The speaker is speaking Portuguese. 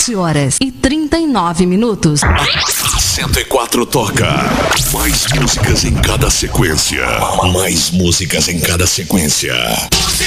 7h39. A 104 toca mais músicas em cada sequência. Mais músicas em cada sequência.